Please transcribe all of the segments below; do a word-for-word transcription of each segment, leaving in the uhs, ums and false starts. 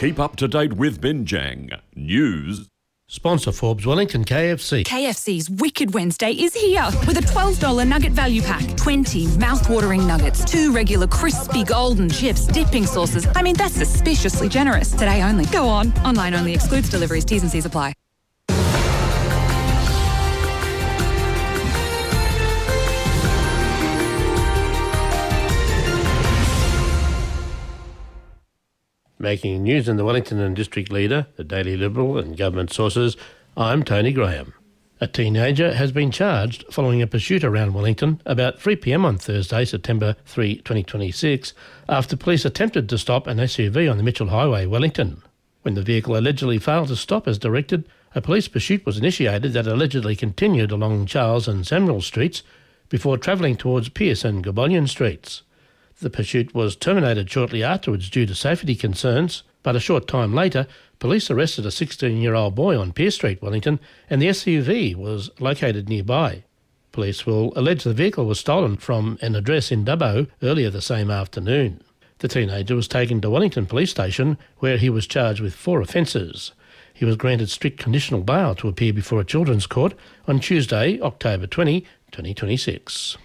Keep up to date with Binjang News. Sponsor Forbes Wellington K F C. K F C's Wicked Wednesday is here with a twelve dollars nugget value pack. twenty mouth-watering nuggets, two regular crispy golden chips, dipping sauces. I mean, that's suspiciously generous. Today only. Go on. Online only. Excludes deliveries. T's and C's apply. Making news in the Wellington and District Leader, the Daily Liberal and government sources, I'm Tony Graham. A teenager has been charged following a pursuit around Wellington about three p m on Thursday, September third, twenty twenty-six, after police attempted to stop an S U V on the Mitchell Highway, Wellington. When the vehicle allegedly failed to stop as directed, a police pursuit was initiated that allegedly continued along Charles and Samuel Streets before travelling towards Pierce and Gabolian Streets. The pursuit was terminated shortly afterwards due to safety concerns, but a short time later, police arrested a sixteen-year-old boy on Pierce Street, Wellington, and the S U V was located nearby. Police will allege the vehicle was stolen from an address in Dubbo earlier the same afternoon. The teenager was taken to Wellington Police Station, where he was charged with four offences. He was granted strict conditional bail to appear before a children's court on Tuesday, October twentieth, twenty twenty-six.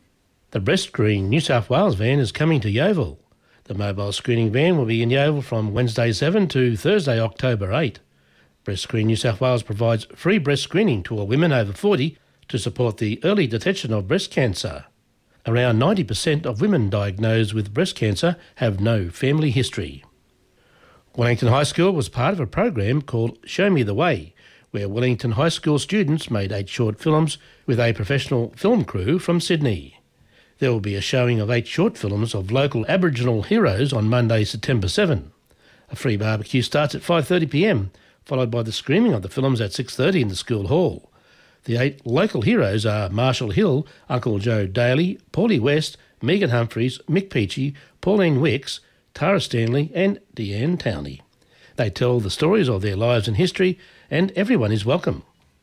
The Breast Screen New South Wales van is coming to Yeovil. The mobile screening van will be in Yeovil from Wednesday seventh to Thursday, October eighth. Breast Screen New South Wales provides free breast screening to all women over forty to support the early detection of breast cancer. Around ninety percent of women diagnosed with breast cancer have no family history. Wellington High School was part of a program called Show Me the Way, where Wellington High School students made eight short films with a professional film crew from Sydney. There will be a showing of eight short films of local Aboriginal heroes on Monday, September seventh. A free barbecue starts at five thirty p m, followed by the screening of the films at six thirty in the school hall. The eight local heroes are Marshall Hill, Uncle Joe Daly, Paulie West, Megan Humphreys, Mick Peachy, Pauline Wicks, Tara Stanley and Deanne Towney. They tell the stories of their lives and history, and everyone is welcome.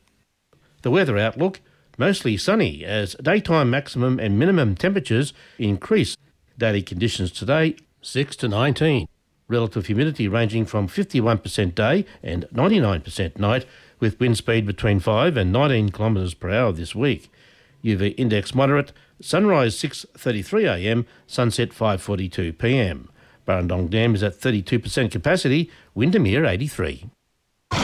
The weather outlook: mostly sunny as daytime maximum and minimum temperatures increase. Daily conditions today, six to nineteen. Relative humidity ranging from fifty-one percent day and ninety-nine percent night, with wind speed between five and nineteen kilometres per hour this week. U V index moderate, sunrise six thirty-three a m, sunset five forty-two p m. Burrendong Dam is at thirty-two percent capacity, Windermere eighty-three.